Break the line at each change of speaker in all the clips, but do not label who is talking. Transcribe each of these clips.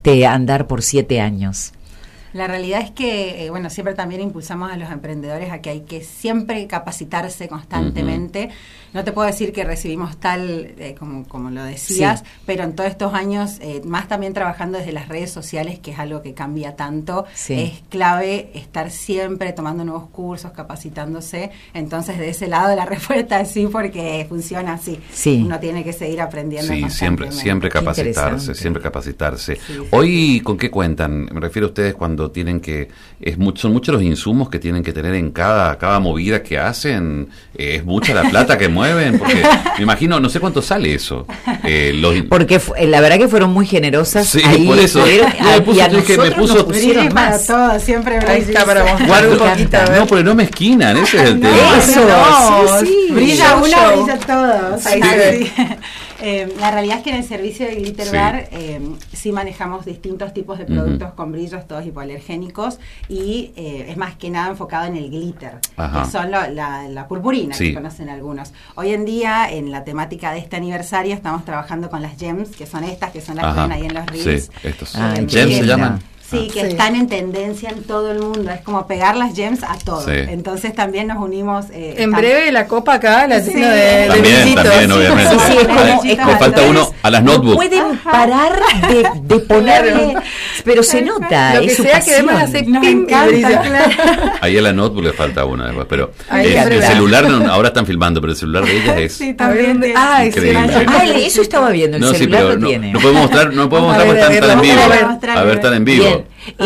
andar por 7 años?
La realidad es que, siempre también impulsamos a los emprendedores a que hay que siempre capacitarse constantemente. No te puedo decir que recibimos tal, como lo decías, pero en todos estos años, más también trabajando desde las redes sociales, que es algo que cambia tanto, es clave estar siempre tomando nuevos cursos, capacitándose. Entonces, de ese lado, la respuesta es sí, porque funciona así. Sí. Uno tiene que seguir aprendiendo.
Sí, siempre capacitarse. Sí. Hoy, ¿con qué cuentan? Me refiero a ustedes cuando tienen que... son muchos los insumos que tienen que tener en cada movida que hacen. Es mucha la plata que mueven, porque me imagino, no sé cuánto sale eso.
Porque la verdad que fueron muy generosas.
Sí, ahí por eso.
Me pusieron
para todo, siempre
para mostrar un poquito. No, porque no me esquinan, ese es el tema.
Eso, sí. Brilla uno, brilla todos. La realidad es que en el servicio de Glitter Bar sí manejamos distintos tipos de productos con brillos, todos hipoalergénicos, y es más que nada enfocado en el glitter, que son la purpurina, que conocen algunos. Hoy en día, en la temática de este aniversario, estamos trabajando con las gems, que son las que ven ahí en los reels.
Sí, estos. ¿Gems se llaman?
Sí, que están en tendencia en todo el mundo. Es como pegar las gems a todo. Sí. Entonces también nos unimos.
En breve la copa acá, la tienda de
también, obviamente.
Sí, es como
falta uno a las notebooks.
No pueden parar de ponerle, pero se nota.
Lo que
es
sea que además hace pim, claro.
Ahí a la notebook le falta una después, pero el celular, ahora están filmando, pero el celular de ellas es
increíble.
Eso estaba viendo, el celular lo tiene.
No podemos mostrar porque están en vivo. A ver, están en vivo.
Bien.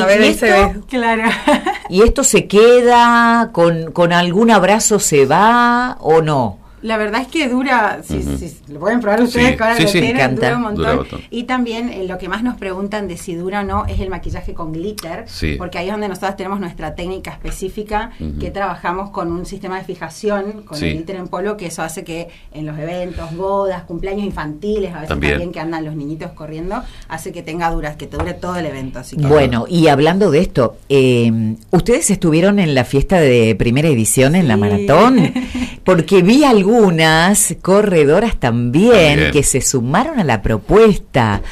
¿Y esto se queda con algún abrazo, se va o no?
La verdad es que dura, si lo pueden probar ustedes, dura un montón. Y también lo que más nos preguntan de si dura o no es el maquillaje con glitter, porque ahí es donde nosotros tenemos nuestra técnica específica, que trabajamos con un sistema de fijación con el glitter en polvo, que eso hace que en los eventos, bodas, cumpleaños infantiles, a veces también que andan los niñitos corriendo, hace que que dure todo el evento. Así que
bueno, y hablando de esto, ustedes estuvieron en la fiesta de primera edición en la maratón, porque vi algunas corredoras también que se sumaron a la propuesta.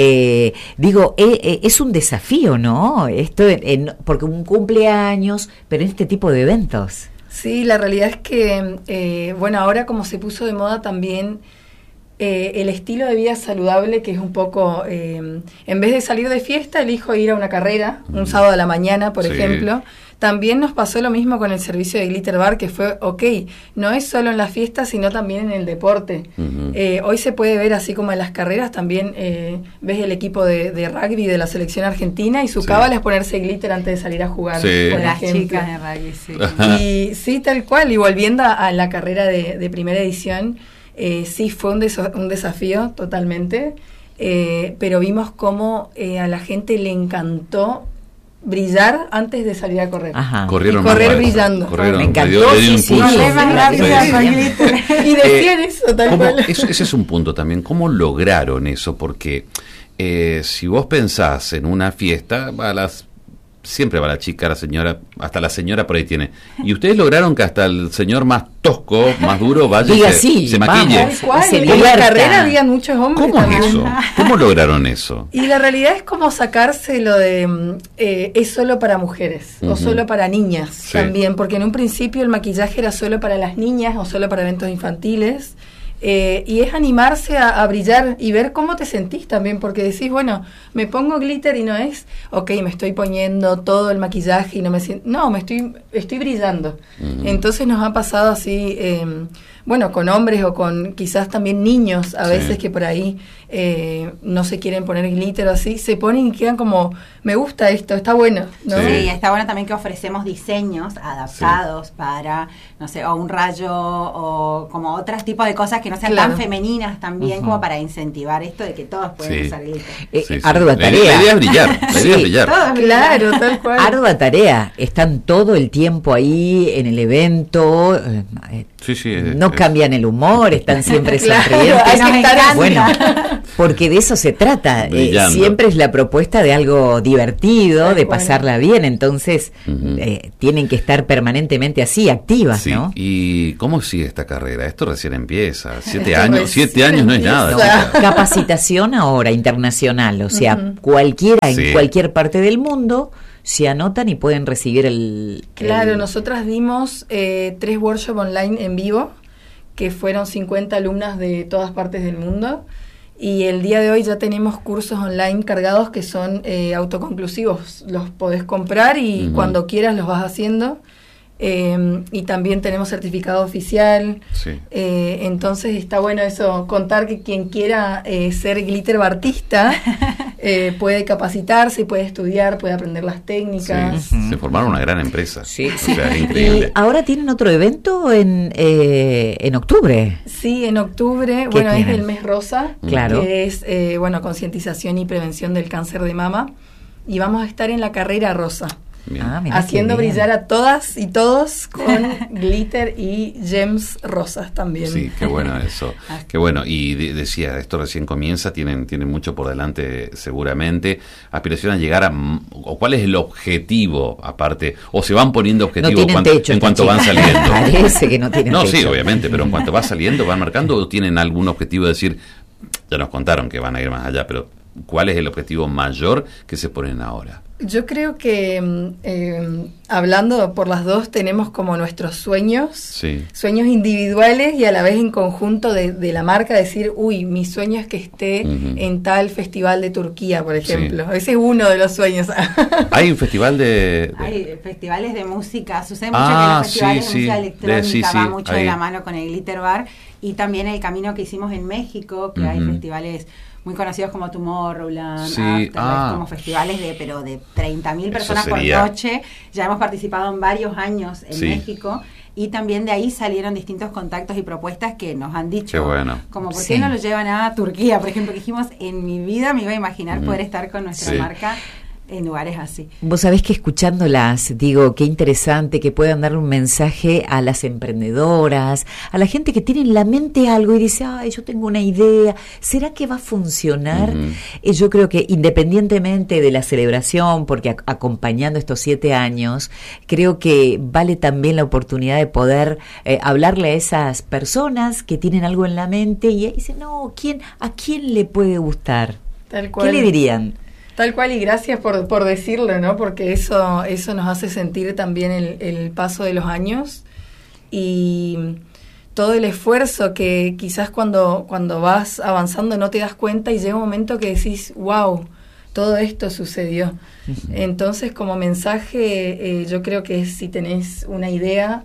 Es un desafío, ¿no? Esto porque un cumpleaños, pero en este tipo de eventos.
Sí, la realidad es que, ahora como se puso de moda también el estilo de vida saludable, que es un poco, en vez de salir de fiesta, elijo ir a una carrera, un sábado a la mañana, por ejemplo. También nos pasó lo mismo con el servicio de Glitter Bar, que fue, no es solo en las fiestas, sino también en el deporte. Hoy se puede ver, así como en las carreras, también ves el equipo de rugby de la selección argentina, y su cábala es ponerse glitter antes de salir a jugar.
Con las chicas de rugby,
Y sí, tal cual. Y volviendo a la carrera de primera edición, sí fue un desafío totalmente, pero vimos cómo a la gente le encantó brillar antes de salir a correr. Correr brillando.
Me encantó.
Y decían eso, tal cual.
Ese es un punto también. ¿Cómo lograron eso? Porque si vos pensás en una fiesta, siempre va la chica, la señora, hasta la señora por ahí tiene. Y ustedes lograron que hasta el señor más tosco, más duro, vaya y se maquille.
En la carrera había muchos hombres.
¿Cómo es eso? ¿Cómo lograron eso?
Y la realidad es como sacarse lo de es solo para mujeres o solo para niñas también, porque en un principio el maquillaje era solo para las niñas o solo para eventos infantiles. Y es animarse a brillar y ver cómo te sentís también, porque decís, me pongo glitter y no es, me estoy poniendo todo el maquillaje y no me siento, estoy brillando. Entonces nos ha pasado así, con hombres o con quizás también niños a veces que por ahí no se quieren poner glitter o así, se ponen y quedan como, me gusta esto, está bueno, ¿no?
Sí, está bueno también que ofrecemos diseños adaptados para, o un rayo o como otros tipos de cosas que no sean tan femeninas también, como para incentivar esto de que todos pueden usar glitter.
Ardua tarea.
La idea es brillar.
Claro, tal cual.
Ardua tarea. Están todo el tiempo ahí en el evento. No cambian el humor, están siempre sonrientes. Porque de eso se trata. Siempre es la propuesta de algo divertido, de pasarla bien. Entonces tienen que estar permanentemente así, activas, ¿no?
¿Y cómo sigue esta carrera? Esto recién empieza. 7 años, 7 años no es nada.
Capacitación ahora internacional, o sea, cualquiera en cualquier parte del mundo se anotan y pueden recibir el...
Claro, nosotras dimos 3 workshops online en vivo, que fueron 50 alumnas de todas partes del mundo, y el día de hoy ya tenemos cursos online cargados que son autoconclusivos. Los podés comprar y cuando quieras los vas haciendo. Y también tenemos certificado oficial. Entonces está bueno eso, contar que quien quiera ser glitter bartista puede capacitarse, puede estudiar, puede aprender las técnicas.
Se formaron una gran empresa.
O sea, es increíble. Y ahora tienen otro evento en octubre.
Sí, en octubre, bueno, tienen? Es el mes rosa,
claro,
que es concientización y prevención del cáncer de mama, y vamos a estar en la carrera rosa. Haciendo brillar a todas y todos con glitter y gems rosas también.
Sí, qué bueno eso. Qué bueno. Y decía, esto recién comienza, tienen mucho por delante seguramente. Aspiración a llegar a... ¿O cuál es el objetivo aparte? ¿O se van poniendo objetivos en cuanto van saliendo?
Parece que no tienen techo.
Sí, obviamente, pero en cuanto va saliendo, van marcando, ¿o tienen algún objetivo de decir, ya nos contaron que van a ir más allá, pero cuál es el objetivo mayor que se ponen ahora?
Yo creo que hablando por las dos tenemos como nuestros sueños, sueños individuales y a la vez en conjunto de la marca, decir, mi sueño es que esté en tal festival de Turquía, por ejemplo. Ese es uno de los sueños.
Hay un festival
Hay festivales de música, sucede mucho que los festivales de música electrónica va mucho de la mano con el Glitter Bar, y también el camino que hicimos en México, que hay festivales muy conocidos como Tomorrowland, como festivales de 30.000 personas por noche. Ya hemos participado en varios años en México, y también de ahí salieron distintos contactos y propuestas que nos han dicho, como ¿por qué no lo llevan a Turquía? Por ejemplo, que dijimos, en mi vida me iba a imaginar poder estar con nuestra marca en lugares así.
Vos sabés que escuchándolas, digo, qué interesante que puedan darle un mensaje a las emprendedoras, a la gente que tiene en la mente algo y dice, yo tengo una idea, ¿será que va a funcionar? Yo creo que independientemente de la celebración, porque acompañando estos 7 años, creo que vale también la oportunidad de poder hablarle a esas personas que tienen algo en la mente y dicen, ¿a quién le puede gustar?
Tal cual.
¿Qué le dirían?
Tal cual, y gracias por decirlo, ¿no? Porque eso nos hace sentir también el paso de los años y todo el esfuerzo que quizás cuando vas avanzando no te das cuenta, y llega un momento que decís, wow, todo esto sucedió. Entonces, como mensaje, yo creo que si tenés una idea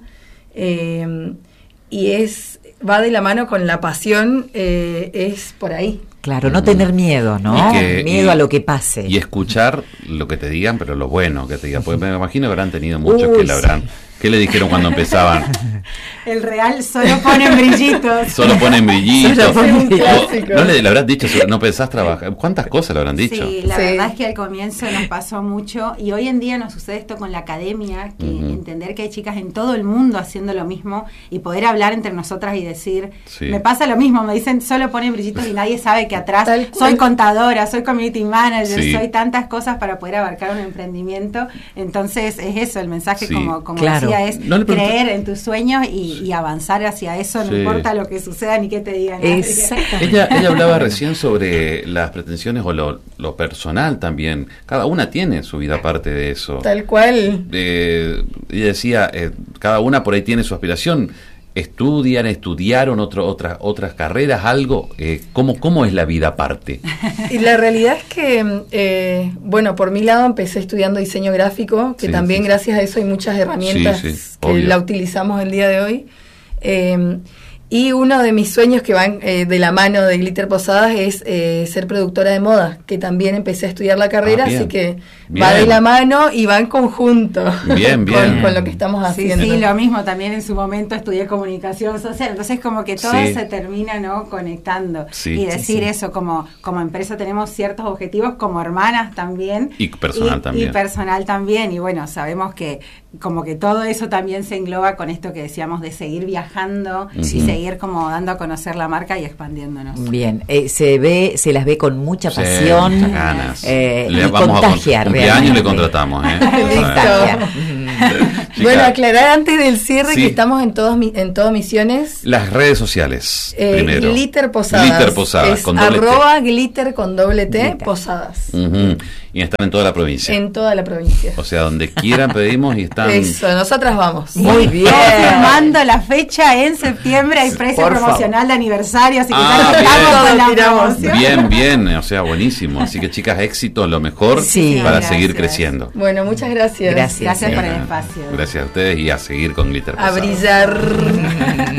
y va de la mano con la pasión, es por ahí.
Claro, no tener miedo, ¿no? Miedo a lo que pase.
Y escuchar lo que te digan, pero lo bueno que te digan. Porque me imagino que habrán tenido muchos ¿Qué le dijeron cuando empezaban?
El real solo ponen brillitos.
Solo ponen brillitos. No le habrás dicho, no pensás trabajar. ¿Cuántas cosas le habrán dicho?
Sí, la verdad es que al comienzo nos pasó mucho, y hoy en día nos sucede esto con la academia, que entender que hay chicas en todo el mundo haciendo lo mismo y poder hablar entre nosotras y decir, me pasa lo mismo, me dicen solo ponen brillitos y nadie sabe que atrás soy contadora, soy community manager, soy tantas cosas para poder abarcar un emprendimiento. Entonces es eso, el mensaje como decía, es creer en tus sueños y avanzar hacia eso, no importa lo que suceda ni qué te digan.
Ella hablaba recién sobre las pretensiones o lo personal también. Cada una tiene su vida aparte de eso.
Tal cual.
Ella decía, cada una por ahí tiene su aspiración. ¿Estudiaron otras carreras, algo? ¿Cómo es la vida aparte?
Y la realidad es que, por mi lado empecé estudiando diseño gráfico, que también gracias a eso hay muchas herramientas que la utilizamos el día de hoy. Y uno de mis sueños que van de la mano de Glitter Posadas es ser productora de moda, que también empecé a estudiar la carrera, así que va de la mano y va en conjunto con lo que estamos haciendo.
Sí, lo mismo, también en su momento estudié comunicación social, entonces como que todo se termina conectando, y decir eso, como empresa tenemos ciertos objetivos, como hermanas también,
y personal también.
Y personal también, y bueno, sabemos que como que todo eso también se engloba con esto que decíamos de seguir viajando y seguir como dando a conocer la marca y expandiéndonos.
Bien, se las ve con mucha pasión,
ganas.
Y contagiar.
Cumpleaños le contratamos,
Bueno, aclarar antes del cierre que estamos en todas Misiones.
Las redes sociales, primero.
Glitter Posadas.
Glitter Posadas,
con doble T. glitter con doble T, Posadas.
Y están en toda la provincia.
En toda la provincia.
O sea, donde quieran pedimos y están...
Eso, nosotras vamos.
Muy bien. Confirmando la fecha en septiembre, hay precio promocional de aniversario, así que
Bien, o sea, buenísimo. Así que chicas, éxito, lo mejor para seguir creciendo.
Bueno, muchas gracias.
Gracias por el espacio.
Gracias a ustedes y a seguir con Glitter Posadas.
A brillar.